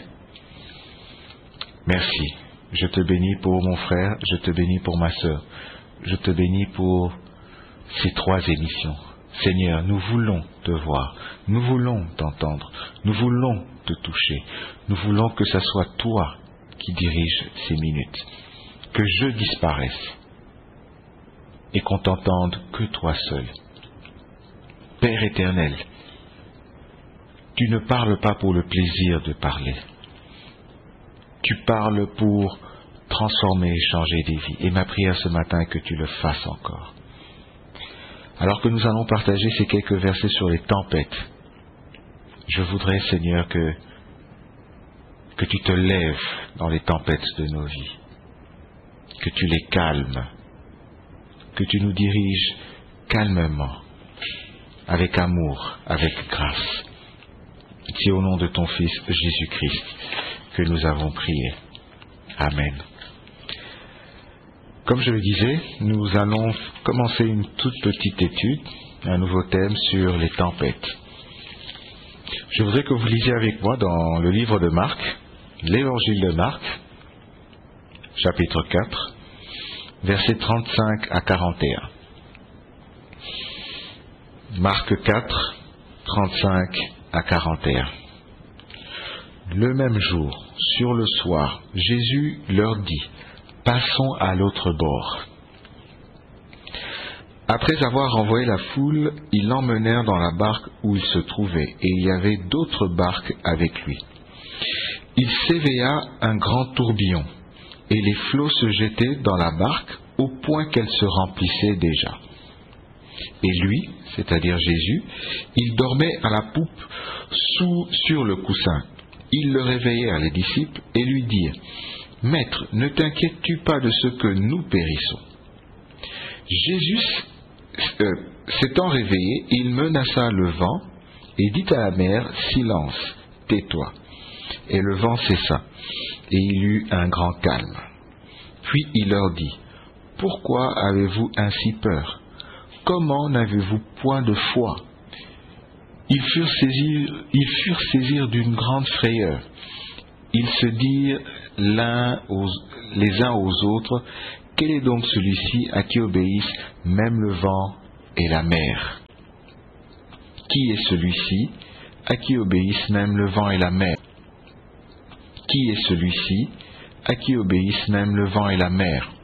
merci. Je te bénis pour mon frère, je te bénis pour ma sœur, je te bénis pour ces 3 émissions. Seigneur, nous voulons te voir, nous voulons t'entendre, nous voulons te toucher, nous voulons que ce soit toi qui dirige ces minutes, que je disparaisse et qu'on t'entende que toi seul. Père éternel, tu ne parles pas pour le plaisir de parler. Tu parles pour transformer et changer des vies. Et ma prière ce matin est que tu le fasses encore. Alors que nous allons partager ces quelques versets sur les tempêtes, je voudrais, Seigneur, que tu te lèves dans les tempêtes de nos vies, que tu les calmes, que tu nous diriges calmement, avec amour, avec grâce. C'est au nom de ton Fils Jésus-Christ que nous avons prié. Amen. Comme je le disais, nous allons commencer une toute petite étude, un nouveau thème sur les tempêtes. Je voudrais que vous lisiez avec moi dans le livre de Marc, l'évangile de Marc, chapitre 4, versets 35 à 41. Marc 4, 35 à 41. Le même jour, sur le soir, Jésus leur dit, « Passons à l'autre bord. » Après avoir envoyé la foule, ils l'emmenèrent dans la barque où il se trouvait, et il y avait d'autres barques avec lui. Il s'éveilla un grand tourbillon, et les flots se jetaient dans la barque au point qu'elle se remplissait déjà. Et lui, c'est-à-dire Jésus, il dormait à la poupe sur le coussin. Ils le réveillèrent, les disciples, et lui dirent, « Maître, ne t'inquiètes-tu pas de ce que nous périssons ?» Jésus, s'étant réveillé, il menaça le vent et dit à la mer, « Silence, tais-toi. » Et le vent cessa, et il eut un grand calme. Puis il leur dit, « Pourquoi avez-vous ainsi peur ? comment n'avez-vous point de foi? Ils furent saisis d'une grande frayeur. Ils se dirent les uns aux autres, quel est donc celui-ci à qui obéissent même le vent et la mer? Qui est celui-ci à qui obéissent même le vent et la mer? Qui est celui-ci à qui obéissent même le vent et la mer?